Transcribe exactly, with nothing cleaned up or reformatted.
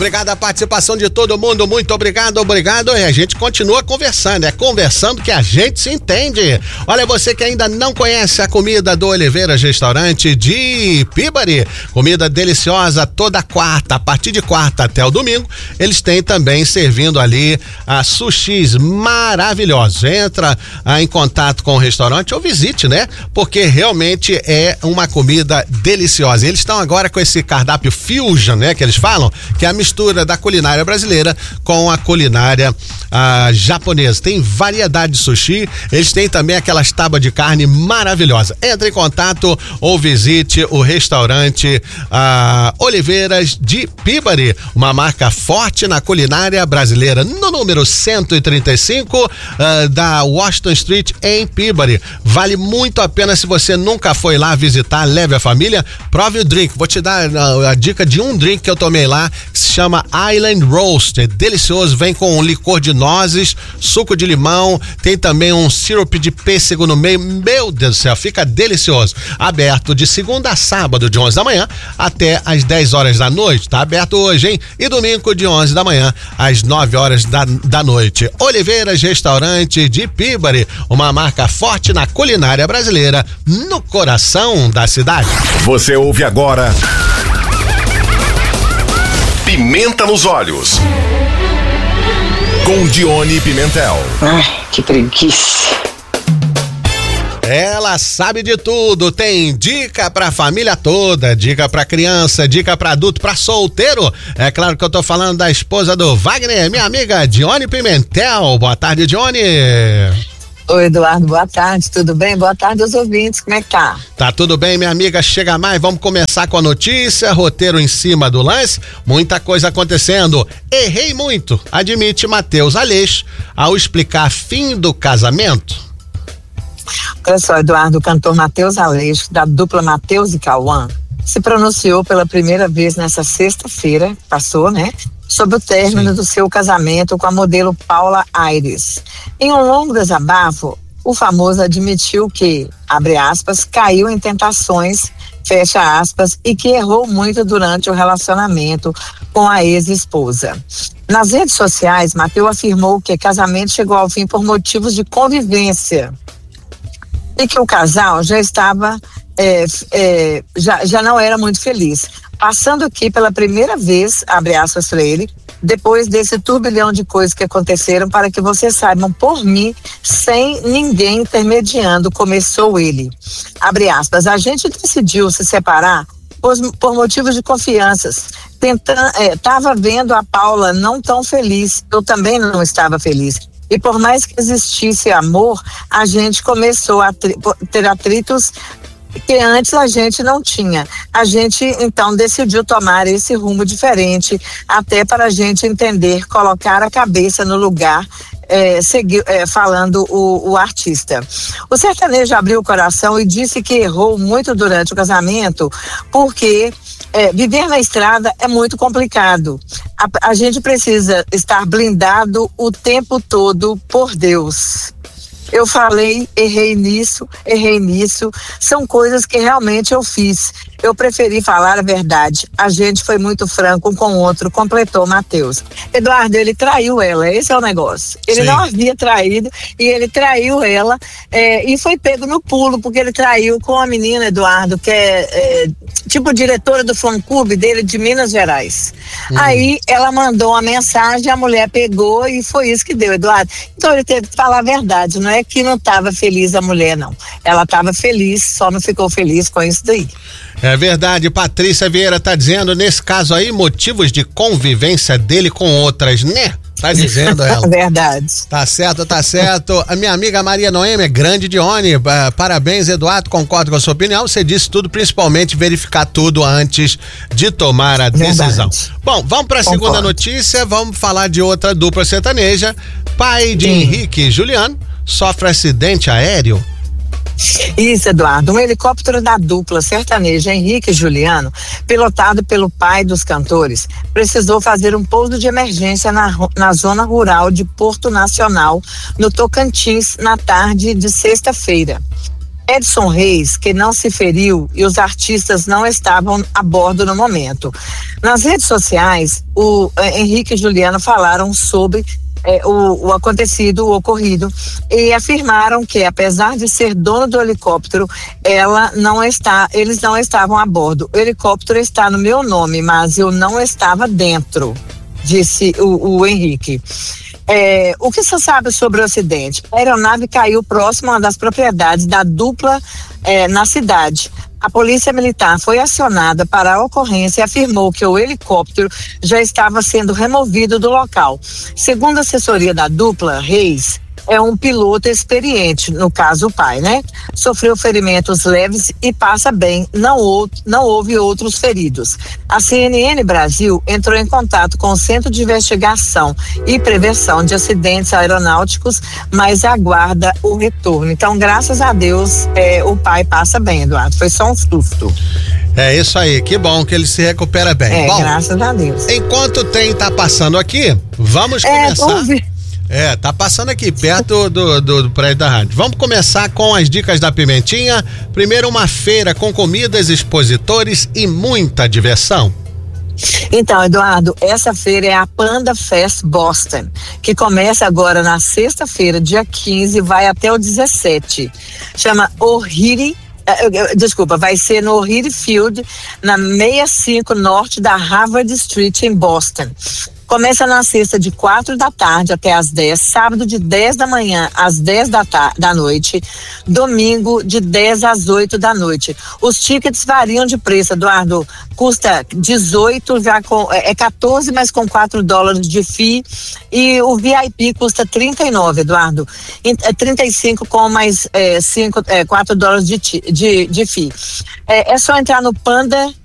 Obrigado a participação de todo mundo, muito obrigado, obrigado. E a gente continua conversando, é conversando que a gente se entende. Olha, você que ainda não conhece a comida do Oliveiras Restaurante de Pibari, comida deliciosa toda quarta, a partir de quarta até o domingo, eles têm também servindo ali a sushis maravilhosos. Entra ah, em contato com o restaurante ou visite, né? Porque realmente é uma comida deliciosa. Eles estão agora com esse cardápio fusion, né? Que eles falam, que é a mistura da culinária brasileira com a culinária ah, japonesa. Tem variedade de sushi, eles têm também aquelas tábuas de carne maravilhosa. Entre em contato ou visite o restaurante ah, Oliveiras de Pibari, uma marca forte na culinária brasileira, no número cento e trinta e cinco ah, da Washington Street em Pibari. Vale muito a pena. Se você nunca foi lá visitar, leve a família, prove o drink. Vou te dar a, a dica de um drink que eu tomei lá, que se chama Island Roast. É delicioso, vem com um licor de nozes, suco de limão, tem também um sirope de pêssego no meio. Meu Deus do céu, fica delicioso. Aberto de segunda a sábado, de onze da manhã até às dez horas da noite. Tá aberto hoje, hein? E domingo de onze da manhã às nove horas da, da noite. Oliveiras Restaurante de Pibari, uma marca forte na culinária brasileira, no coração da cidade. Você ouve agora Pimenta nos Olhos, com Dione Pimentel. Ai, que preguiça. Ela sabe de tudo, tem dica pra família toda, dica pra criança, dica pra adulto, pra solteiro. É claro que eu tô falando da esposa do Wagner, minha amiga Dione Pimentel. Boa tarde, Dione. Oi, Eduardo, boa tarde, tudo bem? Boa tarde aos ouvintes, como é que tá? Tá tudo bem, minha amiga, chega mais, vamos começar com a notícia, roteiro em cima do lance, muita coisa acontecendo. Errei muito, admite Matheus Aleixo ao explicar fim do casamento. Olha só, Eduardo, o cantor Matheus Aleixo, da dupla Matheus e Cauã, se pronunciou pela primeira vez nessa sexta-feira, passou, né? Sobre o término Sim. do seu casamento com a modelo Paula Aires. Em um longo desabafo, o famoso admitiu que, abre aspas, caiu em tentações, fecha aspas, e que errou muito durante o relacionamento com a ex-esposa. Nas redes sociais, Matheus afirmou que o casamento chegou ao fim por motivos de convivência e que o casal já estava, é, é, já, já não era muito feliz. Passando aqui pela primeira vez, abre aspas para ele, depois desse turbilhão de coisas que aconteceram, para que vocês saibam, por mim, sem ninguém intermediando, começou ele. Abre aspas, a gente decidiu se separar por, por motivos de confianças. Tentando, é, tava vendo a Paula não tão feliz, eu também não estava feliz. E por mais que existisse amor, a gente começou a tri- ter atritos que antes a gente não tinha. A gente, então, decidiu tomar esse rumo diferente, até para a gente entender, colocar a cabeça no lugar, é, seguir, é, falando o, o artista. O sertanejo abriu o coração e disse que errou muito durante o casamento, porque é, viver na estrada é muito complicado. A, a gente precisa estar blindado o tempo todo por Deus. Eu falei, errei nisso, errei nisso. São coisas que realmente eu fiz. Eu preferi falar a verdade. A gente foi muito franco um com o outro, completou Matheus. Eduardo, ele traiu ela, esse é o negócio. Ele Sim. não havia traído e ele traiu ela é, e foi pego no pulo, porque ele traiu com a menina, Eduardo, que é, é tipo diretora do fã-clube dele de Minas Gerais. Hum. Aí ela mandou uma mensagem, a mulher pegou e foi isso que deu, Eduardo. Então ele teve que falar a verdade, não é que não estava feliz a mulher, não. Ela estava feliz, só não ficou feliz com isso daí. É verdade, Patrícia Vieira tá dizendo, nesse caso aí, motivos de convivência dele com outras, né? Tá dizendo ela. Verdade. Tá certo, tá certo. A minha amiga Maria Noêmia, grande Dione, uh, parabéns, Eduardo, concordo com a sua opinião. Você disse tudo, principalmente verificar tudo antes de tomar a decisão. Verdade. Bom, vamos para a segunda notícia, vamos falar de outra dupla sertaneja. Pai de Sim. Henrique e Juliano sofre acidente aéreo. Isso, Eduardo. Um helicóptero da dupla sertaneja Henrique e Juliano, pilotado pelo pai dos cantores, precisou fazer um pouso de emergência na, na zona rural de Porto Nacional, no Tocantins, na tarde de sexta-feira. Edson Reis, que não se feriu e os artistas não estavam a bordo no momento. Nas redes sociais, o eh, Henrique e Juliano falaram sobre É, o, o acontecido, o ocorrido, e afirmaram que, apesar de ser dono do helicóptero, ela não está, eles não estavam a bordo. O helicóptero está no meu nome, mas eu não estava dentro, disse o, o Henrique. É, o que se sabe sobre o acidente? A aeronave caiu próximo a uma das propriedades da dupla é, na cidade. A polícia militar foi acionada para a ocorrência e afirmou que o helicóptero já estava sendo removido do local. Segundo a assessoria da dupla, Reis é um piloto experiente, no caso o pai, né? Sofreu ferimentos leves e passa bem, não, ou, não houve outros feridos. A C N N Brasil entrou em contato com o Centro de Investigação e Prevenção de Acidentes Aeronáuticos, mas aguarda o retorno. Então, graças a Deus, é, o pai passa bem, Eduardo. Foi só um susto. É isso aí, que bom que ele se recupera bem. É, bom, graças a Deus. Enquanto tem tá passando aqui, vamos É, começar. ouvi. É, tá passando aqui, perto do, do, do prédio da rádio. Vamos começar com as dicas da Pimentinha. Primeiro, uma feira com comidas, expositores e muita diversão. Então, Eduardo, essa feira é a Panda Fest Boston, que começa agora na sexta-feira, dia quinze, e vai até o dezessete. Chama O'Reilly. Desculpa, vai ser no O'Reilly Field, na sessenta e cinco Norte da Harvard Street, em Boston. Começa na sexta de quatro da tarde até às dez, sábado de dez da manhã às dez da, ta- da noite, domingo de dez às oito da noite. Os tickets variam de preço, Eduardo. Custa dezoito, já com, é quatorze, mas com quatro dólares de fee. E o V I P custa trinta e nove, Eduardo. É trinta e cinco com mais é, cinco, é, quatro dólares de, de, de fee. É, é só entrar no Panda